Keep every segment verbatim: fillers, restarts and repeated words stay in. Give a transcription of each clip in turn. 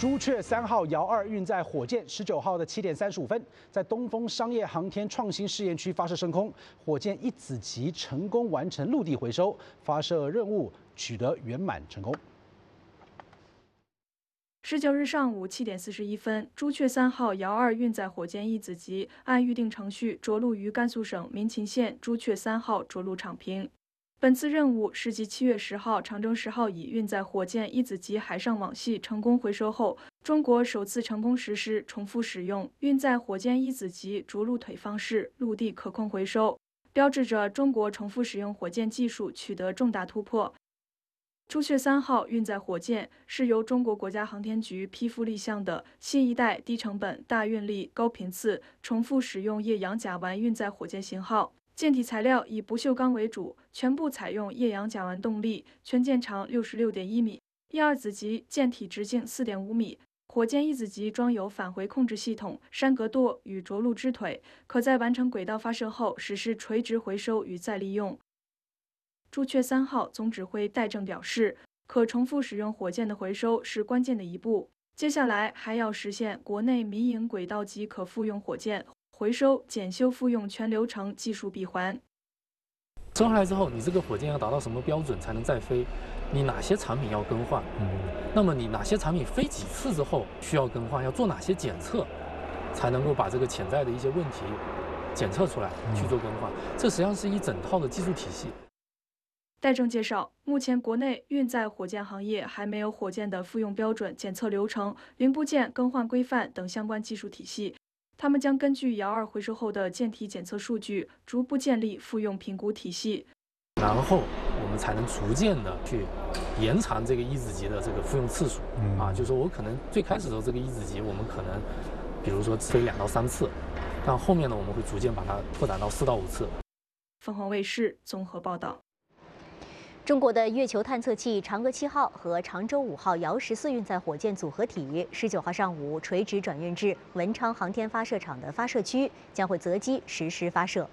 朱雀三号遥二运载火箭十九号的七点三十五分，在东风商业航天创新试验区发射升空，火箭一子级成功完成陆地回收，发射任务取得圆满成功。 十九日上午七点四十一分，朱雀三号遥二运载火箭一子级按预定程序着陆于甘肃省民勤县朱雀三号着陆场坪。本次任务是继七月十号长征十号乙运载火箭一子级海上网系成功回收后，中国首次成功实施重复使用运载火箭一子级着陆腿方式陆地可控回收，标志着中国重复使用火箭技术取得重大突破。朱雀三号运载火箭是由中国国家航天局批复立项的新一代低成本、大运力、高频次、重复使用液氧甲烷运载火箭型号。舰体材料以不锈钢为主，全部采用液氧甲烷动力，全舰长六十六点一米，一二子级舰体直径四点五米。火箭一子级装有返回控制系统、山格舵与着陆支腿，可在完成轨道发射后实施垂直回收与再利用。朱雀三号总指挥戴正表示，可重复使用火箭的回收是关键的一步，接下来还要实现国内民营轨道级可复用火箭回收、检修、复用全流程技术闭环。 生下来之后，你这个火箭要达到什么标准才能再飞？你哪些产品要更换？嗯，那么你哪些产品飞几次之后需要更换？要做哪些检测，才能够把这个潜在的一些问题检测出来去做更换？这实际上是一整套的技术体系。 戴正介绍，目前国内运载火箭行业还没有火箭的复用标准、检测流程、零部件更换规范等相关技术体系。他们将根据遥二回收后的舰体检测数据，逐步建立复用评估体系， 然后我们才能逐渐的去延长这个一子级的这个复用次数。嗯、啊，就是说我可能最开始的时候这个一子级我们可能，比如说飞两到三次，但后面呢我们会逐渐把它扩展到四到五次。 凤凰卫视综合报道。 中国的月球探测器嫦娥七号和长征五号遥十四运载火箭组合体，十九号上午垂直转运至文昌航天发射场的发射区，将会择机实施发射。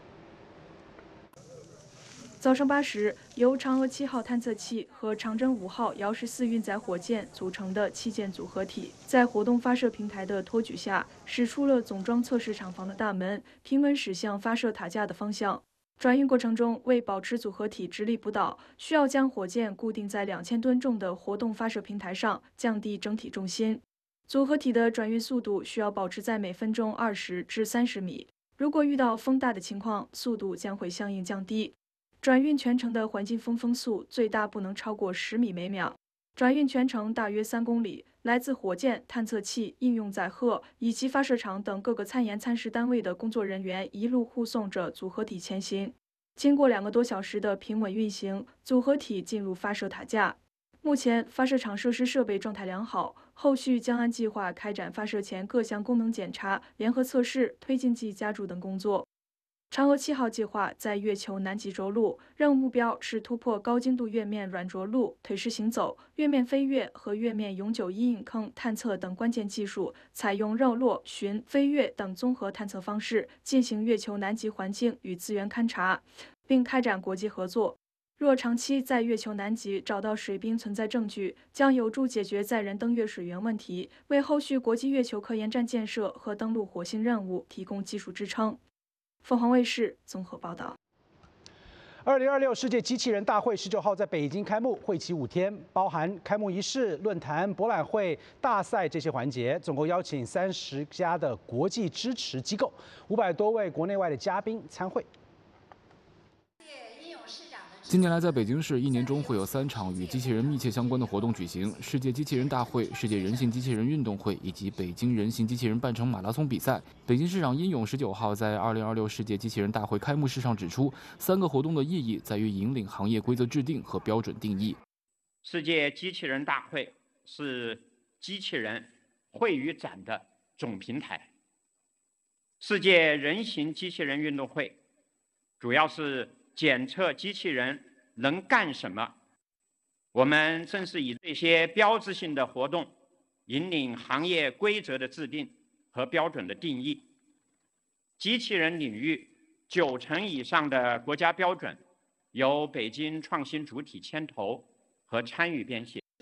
早上八时，由嫦娥七号探测器和长征五号遥十四运载火箭组成的器件组合体，在活动发射平台的托举下，驶出了总装测试厂房的大门，平稳驶向发射塔架的方向。转运过程中，为保持组合体直立不倒，需要将火箭固定在两千吨重的活动发射平台上，降低整体重心。组合体的转运速度需要保持在每分钟二十至三十米。如果遇到风大的情况，速度将会相应降低。转运全程的环境风风速最大不能超过十米每秒。转运全程大约三公里，来自火箭、探测器、应用载荷以及发射场等各个参研参试单位的工作人员一路护送着组合体前行。经过两个多小时的平稳运行，组合体进入发射塔架。目前发射场设施设备状态良好，后续将按计划开展发射前各项功能检查、联合测试、推进剂加注等工作。嫦娥七号计划在月球南极着陆，任务目标是突破高精度月面软着陆、腿式行走、月面飞跃和月面永久阴影坑探测等关键技术，采用绕落、巡、飞跃等综合探测方式进行月球南极环境与资源勘察，并开展国际合作。若长期在月球南极找到水冰存在证据，将有助解决载人登月水源问题，为后续国际月球科研站建设和登陆火星任务提供技术支撑。凤凰卫视综合报道。 二零二六世界机器人大会十九号在北京开幕，会期五天，包含开幕仪式、论坛、博览会、大赛这些环节，总共邀请三十家的国际支持机构，五百多位国内外的嘉宾参会。 近年来，在北京市一年中会有三场与机器人密切相关的活动举行：世界机器人大会、世界人形机器人运动会以及北京人形机器人半程马拉松比赛。北京市长殷勇十九号在二零二六世界机器人大会开幕式上指出，三个活动的意义在于引领行业规则制定和标准定义。 世界机器人大会是机器人会与展的总平台，世界人形机器人运动会主要是检测机器人能干什么。我们正是以这些标志性的活动，引领行业规则的制定和标准的定义。机器人领域九成以上的国家标准由北京创新主体牵头和参与编写。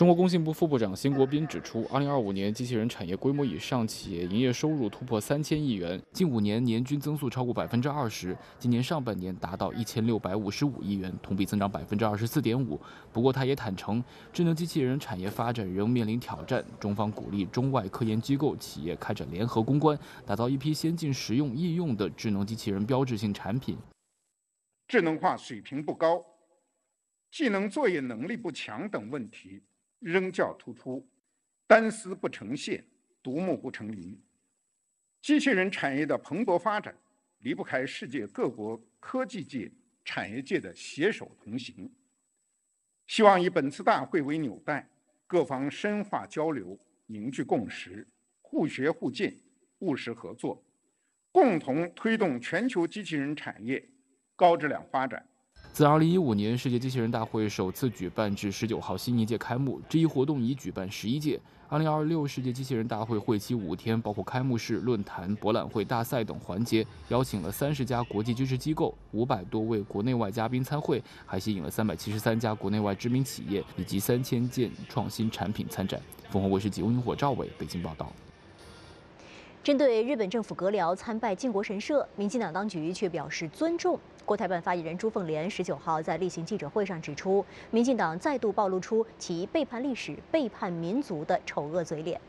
中国工信部副部长辛国斌指出，二零二五年机器人产业规模以上企业营业收入突破三千亿元，近五年年均增速超过百分之二十，今年上半年达到一千六百五十五亿元，同比增长百分之二十四点五。不过，他也坦诚，智能机器人产业发展仍面临挑战，中方鼓励中外科研机构企业开展联合攻关，打造一批先进、实用、易用的智能机器人标志性产品。 智能化水平不高，技能作业能力不强等问题仍较突出，单丝不成线，独木不成林。机器人产业的蓬勃发展离不开世界各国科技界、产业界的携手同行。希望以本次大会为纽带，各方深化交流，凝聚共识，互学互鉴，务实合作，共同推动全球机器人产业高质量发展。 自二零一五年世界机器人大会首次举办至十九号新一届开幕，这一活动已举办十一届。二零二六世界机器人大会会期五天，包括开幕式、论坛、博览会、大赛等环节，邀请了三十家国际支持机构、五百多位国内外嘉宾参会，还吸引了三百七十三家国内外知名企业以及三千件创新产品参展。凤凰卫视记翁云火赵伟北京报道。 针对日本政府阁僚参拜靖国神社，民进党当局却表示尊重。国台办发言人朱凤莲十九号在例行记者会上指出，民进党再度暴露出其背叛历史、背叛民族的丑恶嘴脸。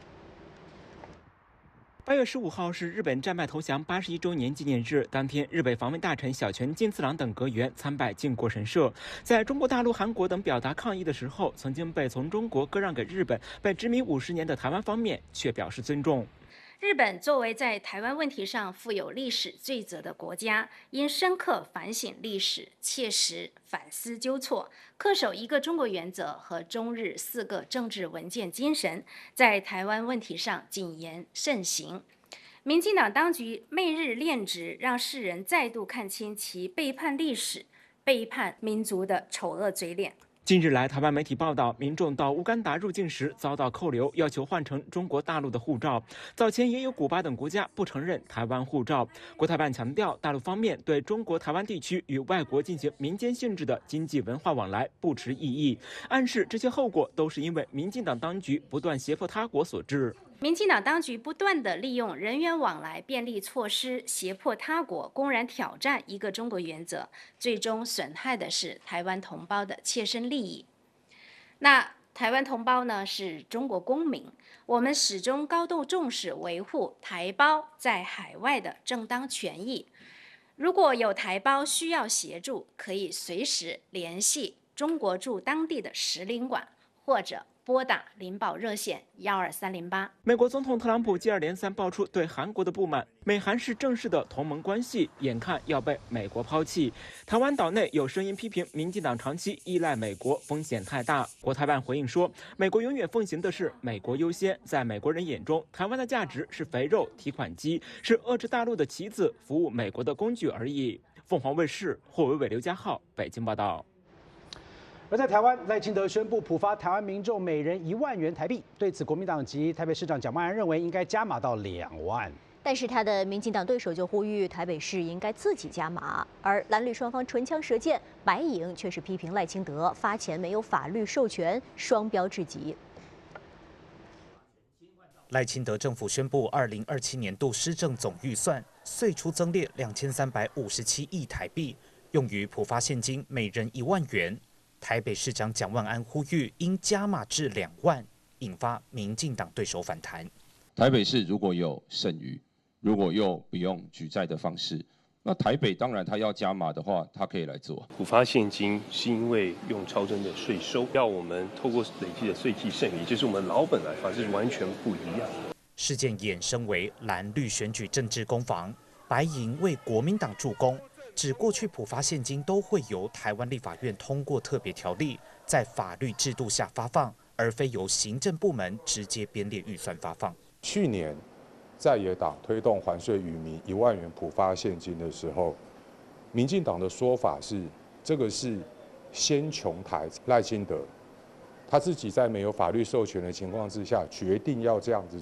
八月十五号是日本战败投降八十一周年纪念日，当天，日本防卫大臣小泉进次郎等阁员参拜靖国神社，在中国大陆、韩国等表达抗议的时候，曾经被从中国割让给日本、被殖民五十年的台湾方面却表示尊重。 日本作为在台湾问题上负有历史罪责的国家，应深刻反省历史，切实反思纠错，恪守一个中国原则和中日四个政治文件精神，在台湾问题上谨言慎行。民进党当局媚日恋殖，让世人再度看清其背叛历史、背叛民族的丑恶嘴脸。 近日来，台湾媒体报道，民众到乌干达入境时遭到扣留，要求换成中国大陆的护照。早前也有古巴等国家不承认台湾护照。国台办强调，大陆方面对中国台湾地区与外国进行民间性质的经济文化往来不持异议，暗示这些后果都是因为民进党当局不断胁迫他国所致。 民进党当局不断地利用人员往来便利措施，胁迫他国，公然挑战一个中国原则，最终损害的是台湾同胞的切身利益。那台湾同胞呢是中国公民，我们始终高度重视维护台胞在海外的正当权益。如果有台胞需要协助，可以随时联系中国驻当地的使领馆，或者拨打领保热线幺二三零八。 美国总统特朗普接二连三爆出对韩国的不满，美韩是正式的同盟关系，眼看要被美国抛弃。台湾岛内有声音批评民进党长期依赖美国，风险太大。国台办回应说，美国永远奉行的是美国优先，在美国人眼中，台湾的价值是肥肉提款机，是遏制大陆的棋子，服务美国的工具而已。凤凰卫视霍伟伟、刘家浩北京报道。 而在台湾，赖清德宣布普发台湾民众每人一万元台币。对此，国民党籍台北市长蒋万安认为应该加码到两万。 但是他的民进党对手就呼吁台北市应该自己加码，而蓝绿双方唇枪舌剑，白营却是批评赖清德发钱没有法律授权，双标至极。 赖清德政府宣布，二零二七年度施政总预算岁出增列两千三百五十七亿台币，用于普发现金每人一万元。台北市长蒋万安呼吁应加码至两万，引发民进党对手反弹。 台北市如果有剩余，如果又不用举债的方式，那台北当然他要加码的话，他可以来做。 普发现金是因为用超征的税收，要我们透过累积的税基剩余，就是我们老本来发是完全不一样。 事件衍生为蓝绿选举政治攻防，白营为国民党助攻。指过去普发现金都会由台湾立法院通过特别条例，在法律制度下发放，而非由行政部门直接编列预算发放。 去年在野党推动还税于民一万元普发现金的时候，民进党的说法是这个是先穷台，赖清德他自己在没有法律授权的情况之下，决定要这样子